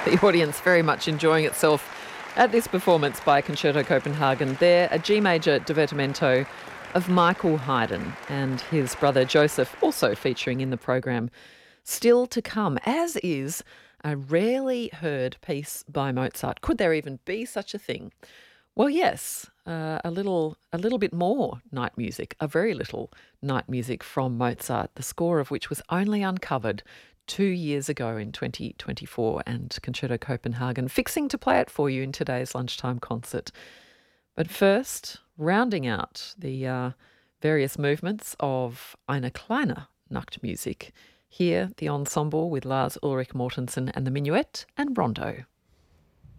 The audience very much enjoying itself at this performance by Concerto Copenhagen. There, a G major divertimento of Michael Haydn and his brother Joseph, also featuring in the program. Still to come, as is a rarely heard piece by Mozart. Could there even be such a thing? Well, yes, a little bit more night music, a very little night music from Mozart, the score of which was only uncovered 2 years ago in 2024, and Concerto Copenhagen fixing to play it for you in today's lunchtime concert. But first, rounding out the various movements of Eine kleine Nachtmusik, here the ensemble with Lars Ulrich Mortensen and the Minuet and Rondo.